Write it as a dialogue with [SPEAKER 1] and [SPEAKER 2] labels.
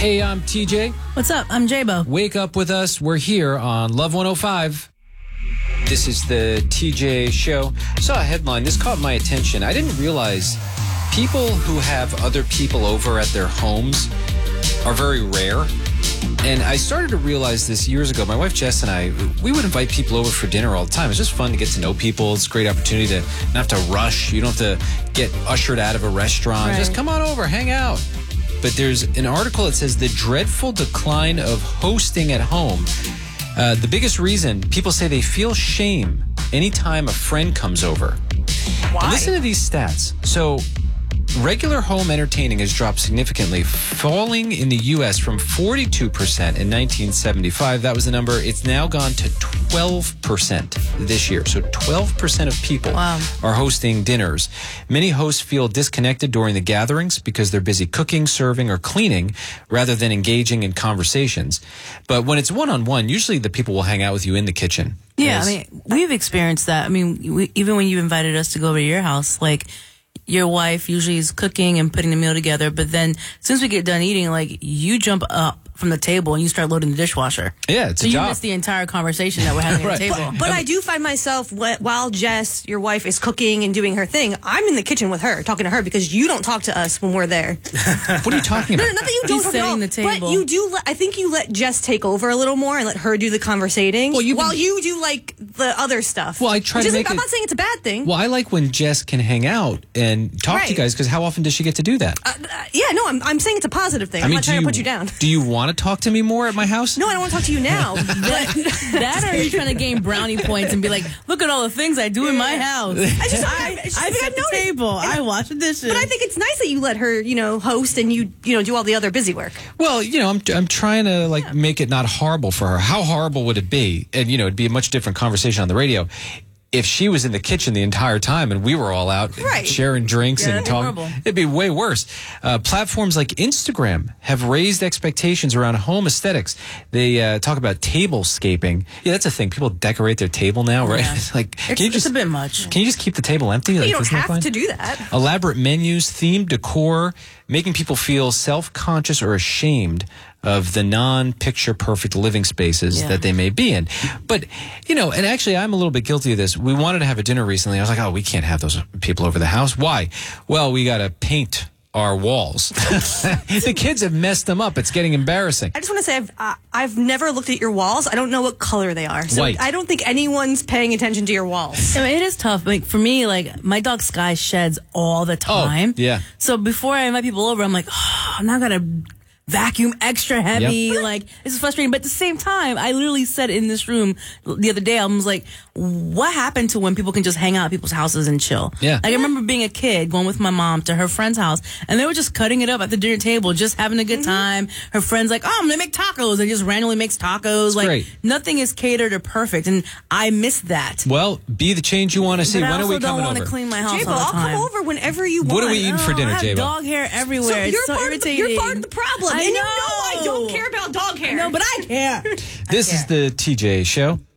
[SPEAKER 1] Hey, I'm TJ.
[SPEAKER 2] What's up? I'm J-Bo.
[SPEAKER 1] Wake up with us. We're here on Love 105. This is the TJ show. I saw a headline. This caught my attention. I didn't realize people who have other people over at their homes are very rare. And I started to realize this years ago. My wife Jess and I, we would invite people over for dinner all the time. It's just fun to get to know people. It's a great opportunity to not have to rush. You don't have to get ushered out of a restaurant.
[SPEAKER 2] Right.
[SPEAKER 1] Just come on over, hang out. But there's an article that says the dreadful decline of hosting at home. The biggest reason, people say they feel shame anytime a friend comes over.
[SPEAKER 2] Why?
[SPEAKER 1] Listen to these stats. So regular home entertaining has dropped significantly, falling in the U.S. from 42% in 1975. That was the number. It's now gone to 12% this year. So 12% of people are hosting dinners. Many hosts feel disconnected during the gatherings because they're busy cooking, serving, or cleaning rather than engaging in conversations. But when it's one-on-one, usually the people will hang out with you in the kitchen.
[SPEAKER 2] Yeah, I mean, we've experienced that. I mean, even when you invited us to go over to your house, like, your wife usually is cooking and putting the meal together, but then since we get done eating, like, you jump up from the table and you start loading the dishwasher.
[SPEAKER 1] Yeah, it's
[SPEAKER 2] so
[SPEAKER 1] a job.
[SPEAKER 2] you miss the entire conversation that we're having at the table.
[SPEAKER 3] But I do find myself, while Jess, your wife, is cooking and doing her thing, I'm in the kitchen with her, talking to her, because you don't talk to us when we're there.
[SPEAKER 1] What are you talking about?
[SPEAKER 3] No, not that you don't talk
[SPEAKER 2] setting
[SPEAKER 3] at all,
[SPEAKER 2] the table.
[SPEAKER 3] but you do. I think you let Jess take over a little more and let her do the conversating, while you do like the other stuff.
[SPEAKER 1] Well, I try to make
[SPEAKER 3] I'm not saying it's a bad thing.
[SPEAKER 1] Well, I like when Jess can hang out and talk to you guys, because how often does she get to do that?
[SPEAKER 3] Yeah, no, I'm saying it's a positive thing. I'm not trying to put you down.
[SPEAKER 1] Do you want to talk to me more at my house?
[SPEAKER 3] No, I don't want to talk to you now.
[SPEAKER 2] That or are you trying to gain brownie points and be like, look at all the things I do in my house. I set the table. I wash the dishes.
[SPEAKER 3] But I think it's nice that you let her, host and you do all the other busy work.
[SPEAKER 1] Well, I'm trying to make it not horrible for her. How horrible would it be? And it'd be a much different conversation on the radio if she was in the kitchen the entire time and we were all out sharing drinks and talking. It'd be way worse. Platforms like Instagram have raised expectations around home aesthetics. They talk about tablescaping. Yeah, that's a thing. People decorate their table now, right?
[SPEAKER 2] Yeah. It's a bit much.
[SPEAKER 1] Can you just keep the table empty?
[SPEAKER 3] You don't have to do that.
[SPEAKER 1] Elaborate menus, themed decor, making people feel self-conscious or ashamed of the non-picture perfect living spaces that they may be in. But, and actually I'm a little bit guilty of this. We wanted to have a dinner recently. I was like, oh, we can't have those people over the house. Why? Well, we got to paint our walls. The kids have messed them up. It's getting embarrassing.
[SPEAKER 3] I just want to say I've never looked at your walls. I don't know what color they are. So
[SPEAKER 1] White.
[SPEAKER 3] I don't think anyone's paying attention to your walls.
[SPEAKER 2] I mean, it is tough. Like, for me, my dog Sky sheds all the time.
[SPEAKER 1] Oh, yeah.
[SPEAKER 2] So before I invite people over, I'm like, oh, I'm not going to vacuum extra heavy. Yep. This is frustrating. But at the same time, I literally said in this room the other day, I was like, what happened to when people can just hang out at people's houses and chill?
[SPEAKER 1] Yeah.
[SPEAKER 2] I remember being a kid, going with my mom to her friend's house, and they were just cutting it up at the dinner table, just having a good time. Her friend's like, oh, I'm going to make tacos, and just randomly makes tacos.
[SPEAKER 1] Great.
[SPEAKER 2] Nothing is catered or perfect, and I miss that.
[SPEAKER 1] Well, be the change you want to see.
[SPEAKER 2] But
[SPEAKER 1] when are we coming over?
[SPEAKER 2] I also don't want to clean my house
[SPEAKER 3] J-Bo,
[SPEAKER 2] all the
[SPEAKER 3] I'll
[SPEAKER 2] time.
[SPEAKER 3] come over whenever you want.
[SPEAKER 1] What are we eating for dinner,
[SPEAKER 2] I have
[SPEAKER 1] J-Bo?
[SPEAKER 2] dog hair everywhere.
[SPEAKER 3] So
[SPEAKER 2] it's so irritating.
[SPEAKER 3] You're part of the problem.
[SPEAKER 2] I
[SPEAKER 3] and
[SPEAKER 2] know.
[SPEAKER 3] you know I don't care about dog hair.
[SPEAKER 2] No, but I care.
[SPEAKER 1] This is the TJ Show.